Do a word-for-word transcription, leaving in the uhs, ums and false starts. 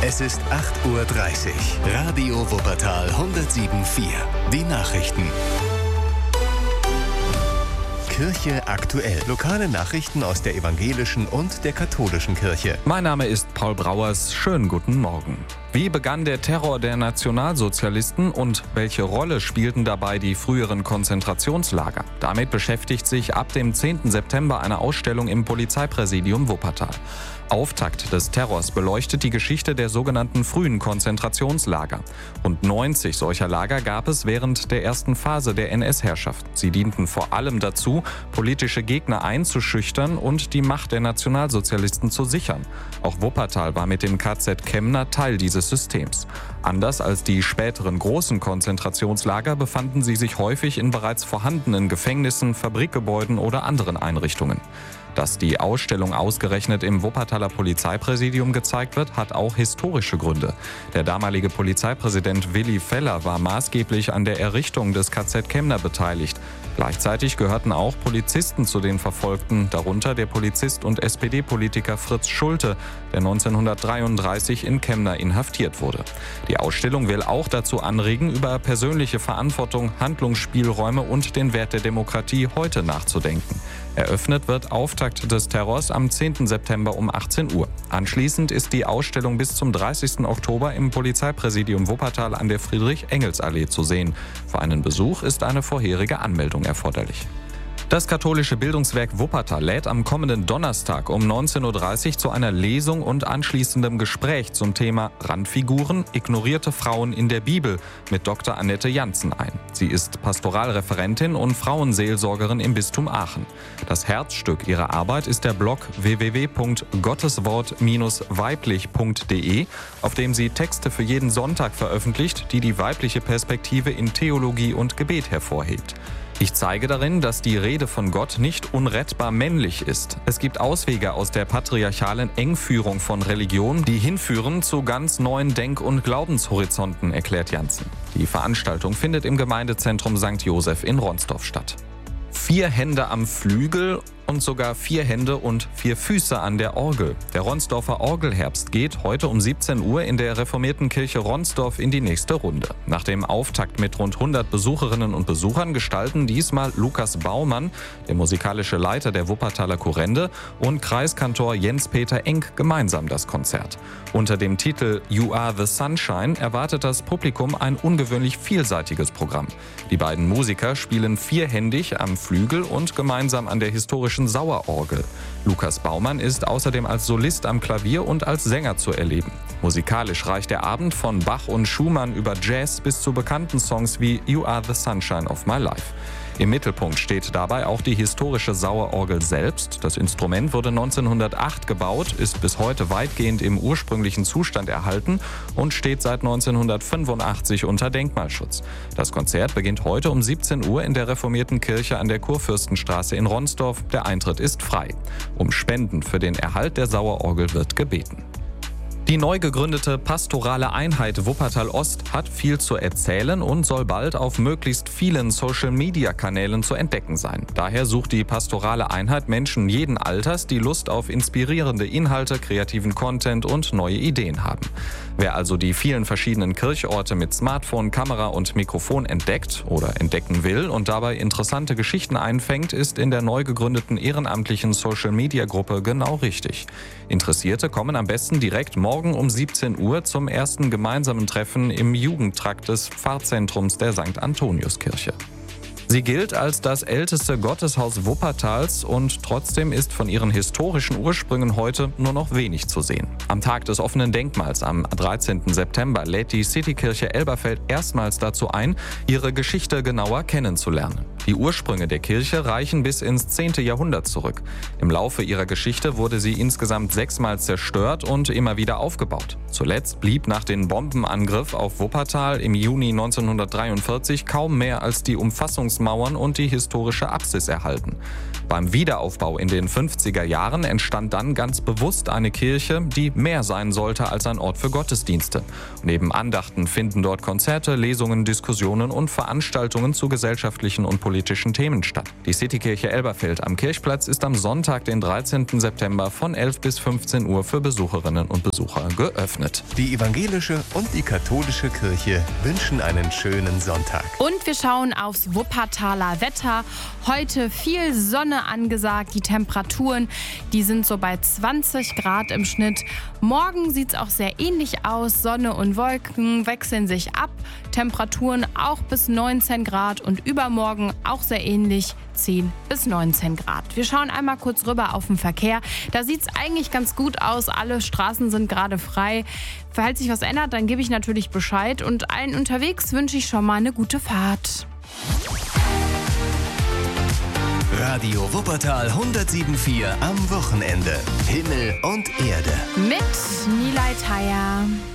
Es ist acht Uhr dreißig. Radio Wuppertal hundertsieben Komma vier. Die Nachrichten. Kirche aktuell. Lokale Nachrichten aus der evangelischen und der katholischen Kirche. Mein Name ist Paul Brauers. Schönen guten Morgen. Wie begann der Terror der Nationalsozialisten und welche Rolle spielten dabei die früheren Konzentrationslager? Damit beschäftigt sich ab dem zehnten September eine Ausstellung im Polizeipräsidium Wuppertal. Auftakt des Terrors beleuchtet die Geschichte der sogenannten frühen Konzentrationslager. Rund neunzig solcher Lager gab es während der ersten Phase der N S-Herrschaft. Sie dienten vor allem dazu, politische Gegner einzuschüchtern und die Macht der Nationalsozialisten zu sichern. Auch Wuppertal war mit dem K Z Kemner Teil dieses Systems. Anders als die späteren großen Konzentrationslager befanden sie sich häufig in bereits vorhandenen Gefängnissen, Fabrikgebäuden oder anderen Einrichtungen. Dass die Ausstellung ausgerechnet im Wuppertaler Polizeipräsidium gezeigt wird, hat auch historische Gründe. Der damalige Polizeipräsident Willi Feller war maßgeblich an der Errichtung des K Z Kemner beteiligt. Gleichzeitig gehörten auch Polizisten zu den Verfolgten, darunter der Polizist und S P D-Politiker Fritz Schulte, der neunzehnhundertdreiunddreißig in Kemner inhaftiert wurde. Die Ausstellung will auch dazu anregen, über persönliche Verantwortung, Handlungsspielräume und den Wert der Demokratie heute nachzudenken. Eröffnet wird Auftakt des Terrors am zehnten September um achtzehn Uhr. Anschließend ist die Ausstellung bis zum dreißigsten Oktober im Polizeipräsidium Wuppertal an der Friedrich-Engels-Allee zu sehen. Für einen Besuch ist eine vorherige Anmeldung erforderlich. Das katholische Bildungswerk Wuppertal lädt am kommenden Donnerstag um neunzehn Uhr dreißig zu einer Lesung und anschließendem Gespräch zum Thema Randfiguren, ignorierte Frauen in der Bibel mit Doktor Annette Janssen ein. Sie ist Pastoralreferentin und Frauenseelsorgerin im Bistum Aachen. Das Herzstück ihrer Arbeit ist der Blog w w w punkt gotteswort Bindestrich weiblich punkt d e, auf dem sie Texte für jeden Sonntag veröffentlicht, die die weibliche Perspektive in Theologie und Gebet hervorhebt. Ich zeige darin, dass die Rede von Gott nicht unrettbar männlich ist. Es gibt Auswege aus der patriarchalen Engführung von Religion, die hinführen zu ganz neuen Denk- und Glaubenshorizonten, erklärt Janssen. Die Veranstaltung findet im Gemeindezentrum Sankt Joseph in Ronsdorf statt. Vier Hände am Flügel und sogar vier Hände und vier Füße an der Orgel. Der Ronsdorfer Orgelherbst geht heute um siebzehn Uhr in der reformierten Kirche Ronsdorf in die nächste Runde. Nach dem Auftakt mit rund hundert Besucherinnen und Besuchern gestalten diesmal Lukas Baumann, der musikalische Leiter der Wuppertaler Kurrende, und Kreiskantor Jens-Peter Enck gemeinsam das Konzert. Unter dem Titel You Are the Sunshine erwartet das Publikum ein ungewöhnlich vielseitiges Programm. Die beiden Musiker spielen vierhändig am Flügel und gemeinsam an der historischen Sauerorgel. Lukas Baumann ist außerdem als Solist am Klavier und als Sänger zu erleben. Musikalisch reicht der Abend von Bach und Schumann über Jazz bis zu bekannten Songs wie You Are the Sunshine of My Life. Im Mittelpunkt steht dabei auch die historische Sauerorgel selbst. Das Instrument wurde neunzehnhundertacht gebaut, ist bis heute weitgehend im ursprünglichen Zustand erhalten und steht seit neunzehnhundertfünfundachtzig unter Denkmalschutz. Das Konzert beginnt heute um siebzehn Uhr in der reformierten Kirche an der Kurfürstenstraße in Ronsdorf. Der Eintritt ist frei. Um Spenden für den Erhalt der Sauerorgel wird gebeten. Die neu gegründete Pastorale Einheit Wuppertal Ost hat viel zu erzählen und soll bald auf möglichst vielen Social-Media-Kanälen zu entdecken sein. Daher sucht die Pastorale Einheit Menschen jeden Alters, die Lust auf inspirierende Inhalte, kreativen Content und neue Ideen haben. Wer also die vielen verschiedenen Kirchorte mit Smartphone, Kamera und Mikrofon entdeckt oder entdecken will und dabei interessante Geschichten einfängt, ist in der neu gegründeten ehrenamtlichen Social-Media-Gruppe genau richtig. Interessierte kommen am besten direkt morgen um siebzehn Uhr zum ersten gemeinsamen Treffen im Jugendtrakt des Pfarrzentrums der Sankt Antoniuskirche. Sie gilt als das älteste Gotteshaus Wuppertals und trotzdem ist von ihren historischen Ursprüngen heute nur noch wenig zu sehen. Am Tag des offenen Denkmals am dreizehnten September lädt die Citykirche Elberfeld erstmals dazu ein, ihre Geschichte genauer kennenzulernen. Die Ursprünge der Kirche reichen bis ins zehnte Jahrhundert zurück. Im Laufe ihrer Geschichte wurde sie insgesamt sechsmal zerstört und immer wieder aufgebaut. Zuletzt blieb nach dem Bombenangriff auf Wuppertal im Juni neunzehnhundertdreiundvierzig kaum mehr als die Umfassungsmauer Eingangsmauern und die historische Apsis erhalten. Beim Wiederaufbau in den fünfziger Jahren entstand dann ganz bewusst eine Kirche, die mehr sein sollte als ein Ort für Gottesdienste. Neben Andachten finden dort Konzerte, Lesungen, Diskussionen und Veranstaltungen zu gesellschaftlichen und politischen Themen statt. Die Citykirche Elberfeld am Kirchplatz ist am Sonntag, den dreizehnten September von elf bis fünfzehn Uhr für Besucherinnen und Besucher geöffnet. Die evangelische und die katholische Kirche wünschen einen schönen Sonntag. Und wir schauen aufs Wuppertaler Wetter. Heute viel Sonne angesagt. Die Temperaturen, die sind so bei zwanzig Grad im Schnitt. Morgen sieht es auch sehr ähnlich aus. Sonne und Wolken wechseln sich ab. Temperaturen auch bis neunzehn Grad und übermorgen auch sehr ähnlich, zehn bis neunzehn Grad. Wir schauen einmal kurz rüber auf den Verkehr. Da sieht es eigentlich ganz gut aus. Alle Straßen sind gerade frei. Falls sich was ändert, dann gebe ich natürlich Bescheid. Und allen unterwegs wünsche ich schon mal eine gute Fahrt. Radio Wuppertal hundertsieben Komma vier am Wochenende. Himmel und Erde. Mit Nilay Thayer.